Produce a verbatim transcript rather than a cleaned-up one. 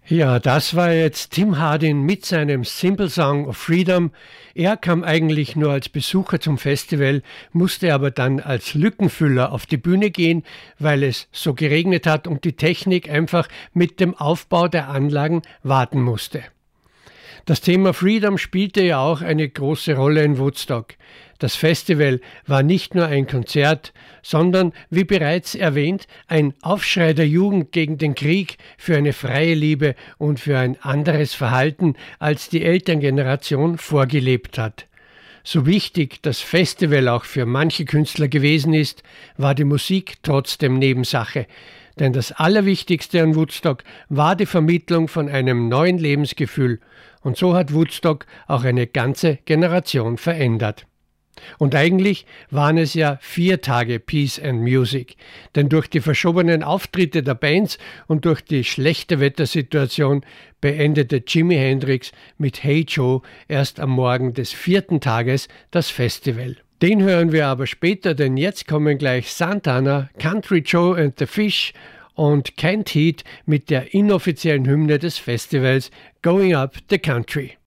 Ja, das war jetzt Tim Hardin mit seinem Simple Song of Freedom. Er kam eigentlich nur als Besucher zum Festival, musste aber dann als Lückenfüller auf die Bühne gehen, weil es so geregnet hat und die Technik einfach mit dem Aufbau der Anlagen warten musste. Das Thema Freedom spielte ja auch eine große Rolle in Woodstock. Das Festival war nicht nur ein Konzert, sondern, wie bereits erwähnt, ein Aufschrei der Jugend gegen den Krieg, für eine freie Liebe und für ein anderes Verhalten, als die Elterngeneration vorgelebt hat. So wichtig das Festival auch für manche Künstler gewesen ist, war die Musik trotzdem Nebensache. Denn das Allerwichtigste an Woodstock war die Vermittlung von einem neuen Lebensgefühl. Und so hat Woodstock auch eine ganze Generation verändert. Und eigentlich waren es ja vier Tage Peace and Music, denn durch die verschobenen Auftritte der Bands und durch die schlechte Wettersituation beendete Jimi Hendrix mit Hey Joe erst am Morgen des vierten Tages das Festival. Den hören wir aber später, denn jetzt kommen gleich Santana, Country Joe and the Fish und Kent Heat mit der inoffiziellen Hymne des Festivals Going Up the Country.